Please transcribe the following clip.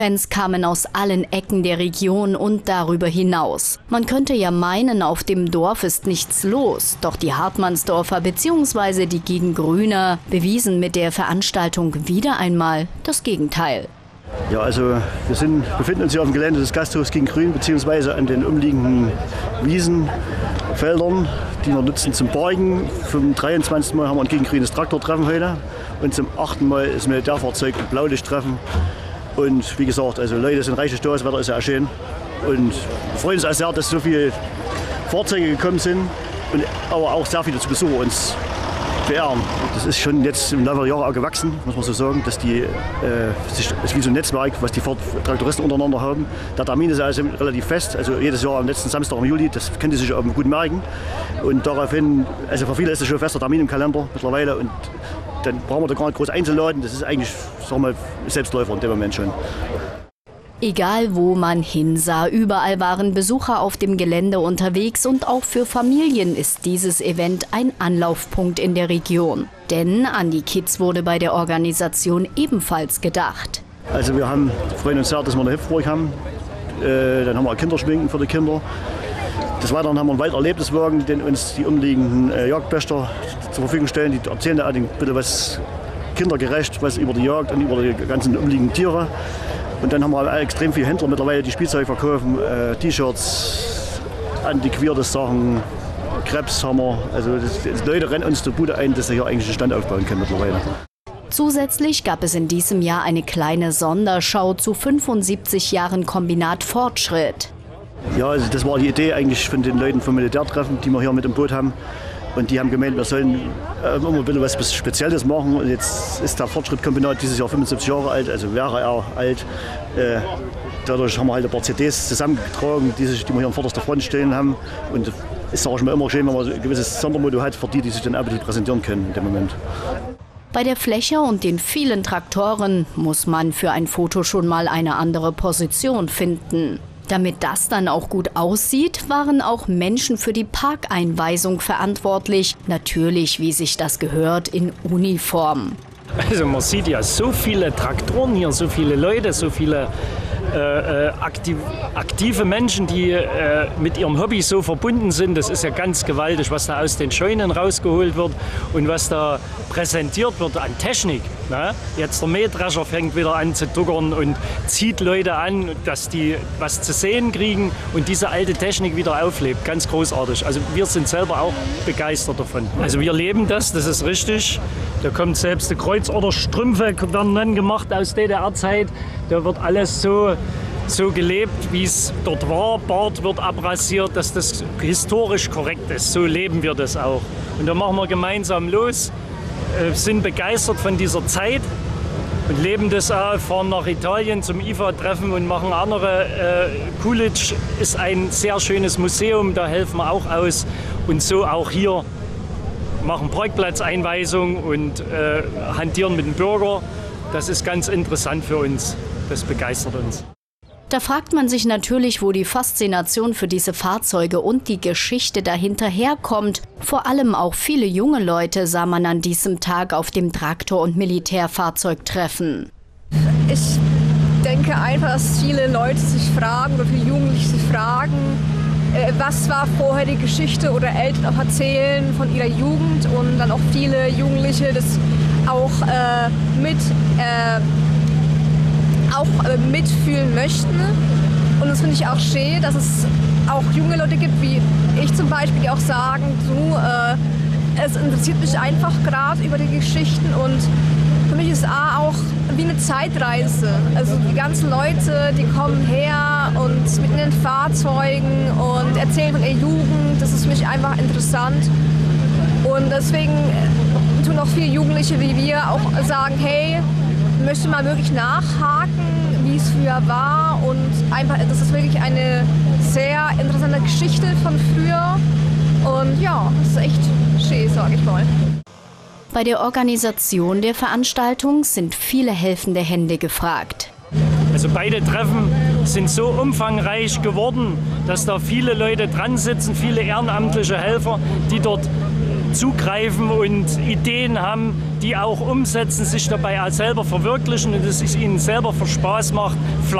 Fans kamen aus allen Ecken der Region und darüber hinaus. Man könnte ja meinen, auf dem Dorf ist nichts los. Doch die Hartmannsdorfer bzw. die Gegengrüner bewiesen mit der Veranstaltung wieder einmal das Gegenteil. Ja, also wir befinden uns hier auf dem Gelände des Gasthofs Gegengrün bzw. an den umliegenden Wiesen, Feldern, die wir nutzen zum Parken. Vom 23. Mal haben wir ein gegengrünes Traktortreffen heute und zum 8. Mal ist Militärfahrzeug- und Blaulichttreffen. Und wie gesagt, also Leute sind reichlich da, das Wetter ist ja schön. Und wir freuen uns auch sehr, dass so viele Fahrzeuge gekommen sind und aber auch sehr viele zu Besucher uns beehren. Das ist schon jetzt im Laufe der Jahre auch gewachsen, muss man so sagen, dass das ist wie so ein Netzwerk, was die Traktoristen untereinander haben. Der Termin ist also relativ fest, also jedes Jahr am letzten Samstag im Juli, das können die sich auch gut merken. Und daraufhin, also für viele ist das schon ein fester Termin im Kalender mittlerweile und dann brauchen wir da gar nicht groß einzuladen, das ist eigentlich, sagen wir mal, Selbstläufer in dem Moment schon. Egal wo man hinsah, überall waren Besucher auf dem Gelände unterwegs und auch für Familien ist dieses Event ein Anlaufpunkt in der Region. Denn an die Kids wurde bei der Organisation ebenfalls gedacht. Also wir freuen uns sehr, dass wir eine Hüpfburg haben. Dann haben wir Kinderschminken für die Kinder. Des Weiteren haben wir einen Walderlebniswagen, den uns die umliegenden Jagdpächter zur Verfügung stellen. Die erzählen da ein bisschen was kindergerecht, was über die Jagd und über die ganzen umliegenden Tiere. Und dann haben wir extrem viele Händler mittlerweile, die Spielzeug verkaufen, T-Shirts, antiquierte Sachen, Krebs haben wir. Also die Leute rennen uns zur Bude ein, dass sie hier eigentlich einen Stand aufbauen können mittlerweile. Zusätzlich gab es in diesem Jahr eine kleine Sonderschau zu 75 Jahren Kombinat Fortschritt. Ja, also das war die Idee eigentlich von den Leuten vom Militärtreffen, die wir hier mit im Boot haben. Und die haben gemeint, wir sollen immer ein bisschen was Spezielles machen. Und jetzt ist der Fortschrittkombinat dieses Jahr 75 Jahre alt, also wäre er alt. Dadurch haben wir halt ein paar CDs zusammengetragen, die wir hier an vorderster Front stehen haben. Und es ist auch schon immer schön, wenn man so ein gewisses Sondermotto hat, für die sich dann auch ein bisschen präsentieren können in dem Moment. Bei der Fläche und den vielen Traktoren muss man für ein Foto schon mal eine andere Position finden. Damit das dann auch gut aussieht, waren auch Menschen für die Parkeinweisung verantwortlich. Natürlich, wie sich das gehört, in Uniform. Also man sieht ja so viele Traktoren hier, so viele Leute, so viele aktive Menschen, die mit ihrem Hobby so verbunden sind. Das ist ja ganz gewaltig, was da aus den Scheunen rausgeholt wird und was da präsentiert wird an Technik. Ne? Jetzt der Mähdrescher fängt wieder an zu duckern und zieht Leute an, dass die was zu sehen kriegen und diese alte Technik wieder auflebt. Ganz großartig. Also wir sind selber auch begeistert davon. Also wir leben das ist richtig. Da kommt selbst die Kreuzorderstrümpfe, werden dann gemacht aus DDR-Zeit. Da wird alles so gelebt, wie es dort war. Bart wird abrasiert, dass das historisch korrekt ist. So leben wir das auch. Und da machen wir gemeinsam los, sind begeistert von dieser Zeit und leben das auch, fahren nach Italien zum IFA-Treffen und machen andere. Coolidge ist ein sehr schönes Museum, da helfen wir auch aus. Und so auch hier machen Parkplatzeinweisung und hantieren mit dem Bürger. Das ist ganz interessant für uns. Das begeistert uns. Da fragt man sich natürlich, wo die Faszination für diese Fahrzeuge und die Geschichte dahinter herkommt. Vor allem auch viele junge Leute sah man an diesem Tag auf dem Traktor- und Militärfahrzeugtreffen. Ich denke einfach, dass viele Leute sich fragen oder viele Jugendliche sich fragen, was war vorher die Geschichte oder Eltern auch erzählen von ihrer Jugend und dann auch viele Jugendliche das auch mitfühlen möchten. Und das finde ich auch schön, dass es auch junge Leute gibt, wie ich zum Beispiel, die auch sagen, es interessiert mich einfach gerade über die Geschichten und für mich ist auch wie eine Zeitreise. Also die ganzen Leute, die kommen her und mit in den Fahrzeugen und erzählen von ihrer Jugend. Das ist für mich einfach interessant. Und deswegen tun auch viele Jugendliche wie wir auch sagen, hey, ich möchte mal wirklich nachhaken, wie es früher war. Und einfach, das ist wirklich eine sehr interessante Geschichte von früher. Und ja, das ist echt schön, sage ich mal. Bei der Organisation der Veranstaltung sind viele helfende Hände gefragt. Also beide Treffen sind so umfangreich geworden, dass da viele Leute dran sitzen, viele ehrenamtliche Helfer, die dort zugreifen und Ideen haben, die auch umsetzen, sich dabei auch selber verwirklichen und es ihnen selber für Spaß macht,